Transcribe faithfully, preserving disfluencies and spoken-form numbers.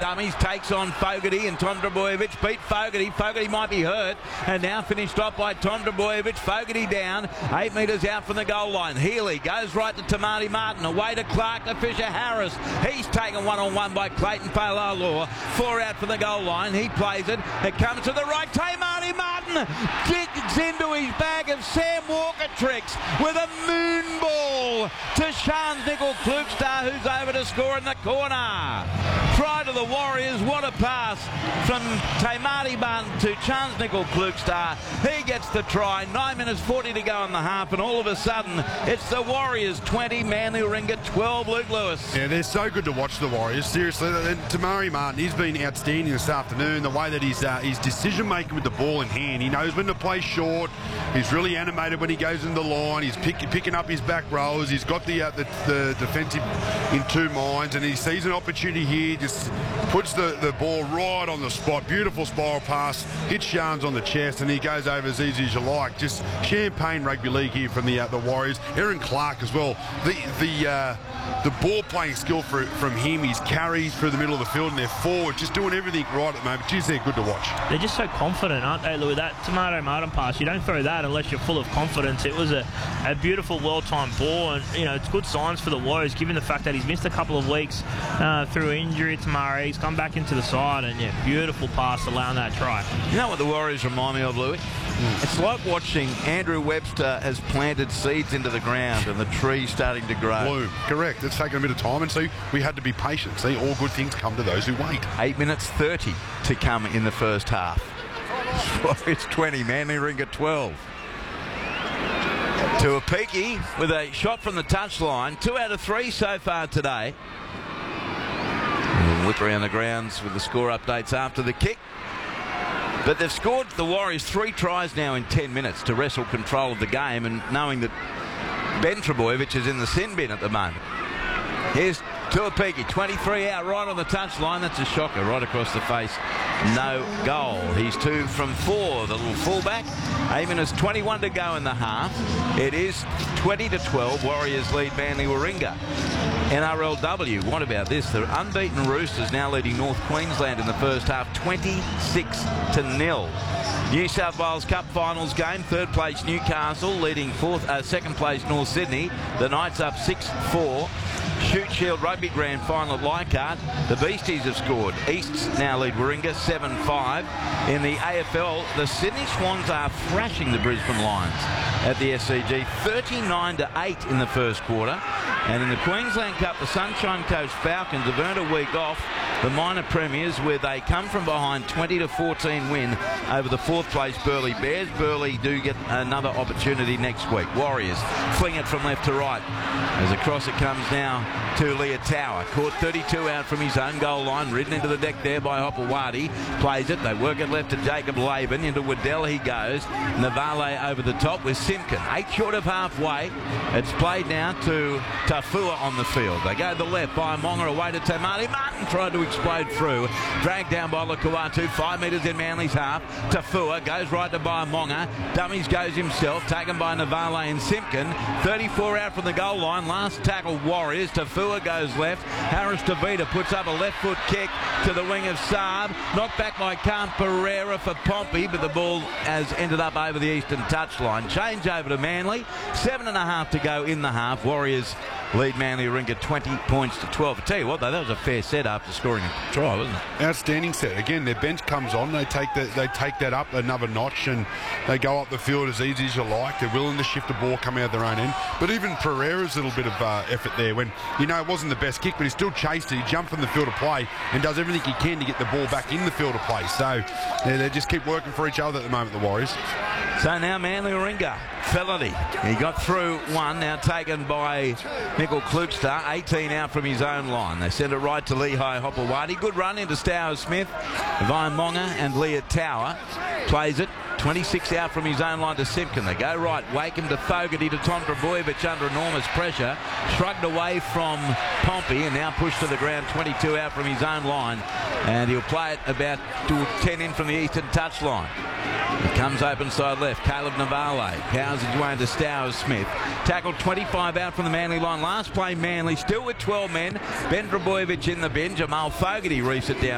dummies, takes on Fogarty, and Tom Trbojevic beat Fogarty. Fogarty might be hurt, and now finished off by Tom Trbojevic. Fogarty down, eight metres out from the goal line. Healy goes right to Tamati Martin, away to Clark to Fisher Harris. He's taken one-on-one by Clayton Failalaw. Four out from the goal line. He plays it. It comes to the right. Tamati Martin digs into his bag of Sam Walker tricks with a moon ball to Shans Nickel Klukstad, who's over to score in the corner. Try to the Warriors. What a pass from Tamati Martin to Chance Nickel Klukstad. He gets the try. nine minutes forty to go in the half, and all of a sudden it's the Warriors twenty, Manly Warringah twelve. Luke Lewis. Yeah, they're so good to watch, the Warriors. Seriously, and Tamati Martin, he's been outstanding this afternoon. The way that he's uh, his decision making with the ball in hand, he knows when to play short. He's really animated when he goes in the line. He's pick, picking up his back rows. He's got the, uh, the the defensive in two minds, and he sees an opportunity here. Just puts the, the ball right on the spot. Beautiful spiral pass. Hits Shans on the chest, and he goes over as easy as you like. Just champagne rugby league here from the uh, the Warriors. Aaron Clark as well. The the uh, the ball playing skill for, from him. He's carries through the middle of the field, and they're forward, just doing everything right at the moment. Geez, they're good to watch. They're just so confident, aren't they, Louis? That Tamati Martin pass, you don't throw that unless you're full of confidence. It was a, a beautiful, well-timed ball, and you know it's good signs for the Warriors, given the fact that he's missed a couple of weeks uh, through injury. Tamari, he's come back into the side, and yeah, beautiful pass allowing that try. You know what the Warriors remind me of, Louis? Mm. It's like watching Andrew Webster has planted seeds into the ground and the tree's starting to grow. Bloom. Correct. It's taken a bit of time, and see, we had to be patient. See, all good things come to those who wait. Eight minutes thirty to come in the first half. It's twenty, Manly Warringah twelve. Tuapiki with a shot from the touchline. Two out of three so far today. We'll whip around the grounds with the score updates after the kick. But they've scored, the Warriors, three tries now in ten minutes to wrestle control of the game, and knowing that Ben Trbojevic is in the sin bin at the moment. Here's Tuapiki, twenty-three out right on the touchline. That's a shocker right across the face. No goal. He's two from four, the little fullback. Eight minutes twenty-one to go in the half. It is twenty to twelve. Warriors lead Manly Warringah. N R L W, what about this? The unbeaten Roosters now leading North Queensland in the first half, twenty-six to nil. New South Wales Cup Finals game, third place Newcastle leading fourth, uh, second place North Sydney. The Knights up six four. Shute Shield Rugby Grand Final at Leichhardt. The Beasties have scored. Easts now lead Warringah seven five. In the A F L, the Sydney Swans are thrashing the Brisbane Lions at the S C G, thirty-nine to eight in the first quarter. And in the Queensland Cup, the Sunshine Coast Falcons have earned a week off the minor premiers, where they come from behind twenty to fourteen win over the fourth place Burleigh Bears. Burleigh do get another opportunity next week. Warriors fling it from left to right as across it comes now to Leah Tower. Caught thirty-two out from his own goal line, ridden into the deck there by Hopewadi. Plays it, they work it left to Jacob Laban. Into Waddell he goes. Navale over the top with Simpkin. Eight short of halfway. It's played now to Tafua on the field. They go to the left by Monga, away to Tamati Martin. Tried to explode through. Dragged down by Lukuatu. Five metres in Manly's half. Tafua goes right to Monga. Dummies goes himself. Taken by Navale and Simpkin. thirty-four out from the goal line. Last tackle Warriors. Tafua goes left. Harris Tavita puts up a left foot kick to the wing of Saab. Knocked back by Khan Pereira for Pompey, but the ball has ended up over the eastern touchline. Change over to Manly. Seven and a half to go in the half. Warriors lead Manly Warringah twenty points to twelve. I tell you what, though, that was a fair set after scoring a try, wasn't it? Outstanding set. Again, their bench comes on. They take that. They take that up another notch, and they go up the field as easy as you like. They're willing to shift the ball, come out of their own end. But even Pereira's little bit of uh, effort there, when you know it wasn't the best kick, but he still chased it. He jumped from the field of play and does everything he can to get the ball back in the field of play. So they, they just keep working for each other at the moment, the Warriors. So now Manly Warringah. Felony. He got through one, now taken by Nickel Klukstad, eighteen out from his own line. They send it right to Lehigh Hopewadi. Good run into Stowers Smith, Vine Monga and Leah Tower. Plays it. twenty-six out from his own line to Simpkin. They go right. Wakeham to Fogarty to Tom Trbojevic under enormous pressure. Shrugged away from Pompey and now pushed to the ground. twenty-two out from his own line. And he'll play it about ten in from the eastern touchline. It comes open side left. Caleb Navale powers his way into Stowers Smith. Tackled twenty-five out from the Manly line. Last play Manly still with twelve men. Ben Trbojevic in the bin. Jamal Fogarty reefs it down.